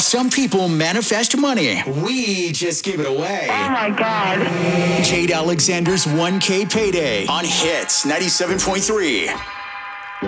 Some people manifest money. We just give it away. Oh my God. Jade Alexander's 1K Payday on Hits 97.3.